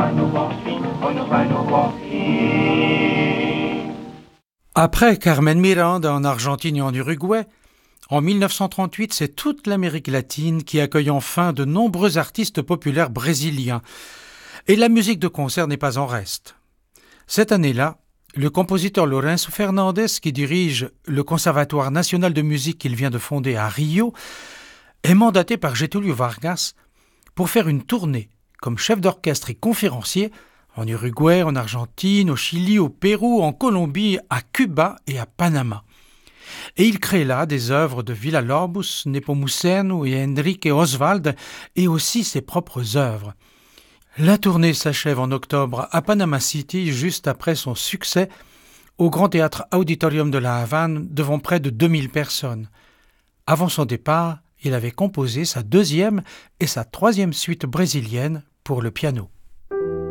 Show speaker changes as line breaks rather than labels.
Après Carmen Miranda en Argentine et en Uruguay, en 1938, c'est toute l'Amérique latine qui accueille enfin de nombreux artistes populaires brésiliens. Et la musique de concert n'est pas en reste. Cette année-là, le compositeur Lourenço Fernandes, qui dirige le Conservatoire national de musique qu'il vient de fonder à Rio, est mandaté par Getúlio Vargas pour faire une tournée comme chef d'orchestre et conférencier en Uruguay, en Argentine, au Chili, au Pérou, en Colombie, à Cuba et à Panama. Et il crée là des œuvres de Villa-Lobos, Nepomuceno et Henrique Oswald, et aussi ses propres œuvres. La tournée s'achève en octobre à Panama City, juste après son succès au Grand Théâtre Auditorium de la Havane devant près de 2000 personnes. Avant son départ, il avait composé sa deuxième et sa troisième suite brésilienne pour le piano.